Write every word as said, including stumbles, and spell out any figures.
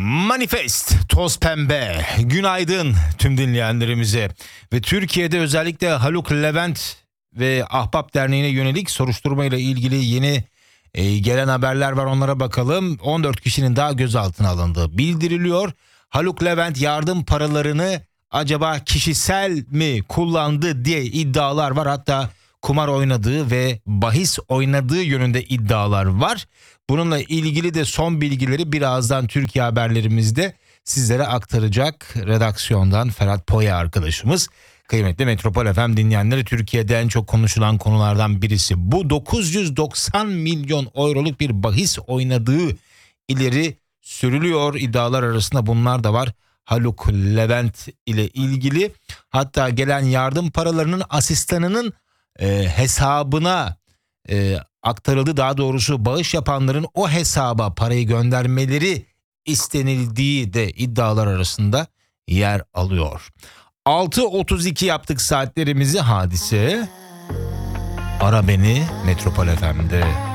Manifest, toz pembe, günaydın tüm dinleyenlerimize ve Türkiye'de özellikle Haluk Levent ve Ahbap Derneği'ne yönelik soruşturmayla ilgili yeni e, gelen haberler var, onlara bakalım. on dört kişinin daha gözaltına alındığı bildiriliyor. Haluk Levent yardım paralarını acaba kişisel mi kullandı diye iddialar var, hatta kumar oynadığı ve bahis oynadığı yönünde iddialar var. Bununla ilgili de son bilgileri birazdan Türkiye haberlerimizde sizlere aktaracak redaksiyondan Ferhat Poya arkadaşımız. Kıymetli Metropol F M dinleyenleri, Türkiye'de en çok konuşulan konulardan birisi bu. dokuz yüz doksan milyon euroluk bir bahis oynadığı ileri sürülüyor. İddialar arasında bunlar da var Haluk Levent ile ilgili. Hatta gelen yardım paralarının asistanının e, hesabına e, aktarıldı. Daha doğrusu bağış yapanların o hesaba parayı göndermeleri istenildiği de iddialar arasında yer alıyor. altı otuz iki yaptık saatlerimizi. Hadise Ara Beni Metropol F M'de.